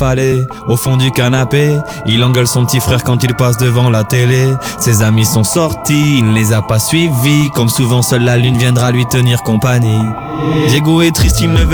palais, au fond du canapé. Il engueule son petit frère quand il passe devant la télé. Ses amis sont sortis, il ne les a pas suivis. Comme souvent, seule la lune viendra lui tenir compagnie. Diego est triste, il ne veut